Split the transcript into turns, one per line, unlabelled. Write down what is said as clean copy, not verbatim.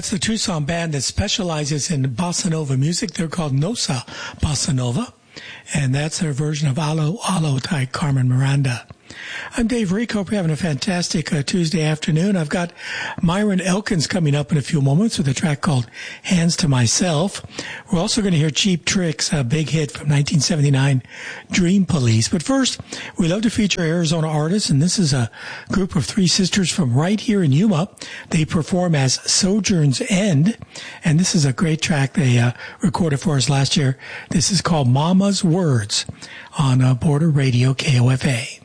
That's the Tucson band that specializes in bossa nova music. They're called Nosa Bossa Nova, and that's their version of Alo Alo by Carmen Miranda. I'm Dave Rico. Hope you're having a fantastic Tuesday afternoon. I've got Myron Elkins coming up in a few moments with a track called Hands to Myself. We're also going to hear Cheap Tricks, a big hit from 1979, Dream Police. But first, we love to feature Arizona artists, and this is a group of three sisters from right here in Yuma. They perform as Sojourn's End, and this is a great track they recorded for us last year. This is called Mama's Words on Border Radio KOFA.